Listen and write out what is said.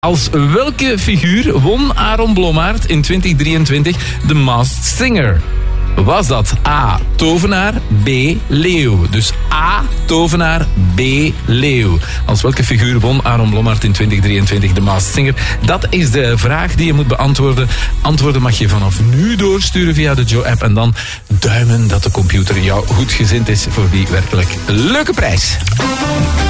Als welke figuur won Aaron Blommaert in 2023 The Masked Singer? Was dat A. Tovenaar, B. Leeuw? Dus A. Tovenaar, B. Leeuw. Als welke figuur won Aaron Blommaert in 2023 The Masked Singer? Dat is de vraag die je moet beantwoorden. Antwoorden mag je vanaf nu doorsturen via de Joe-app en dan duimen dat de computer jou goed gezind is voor die werkelijk leuke prijs.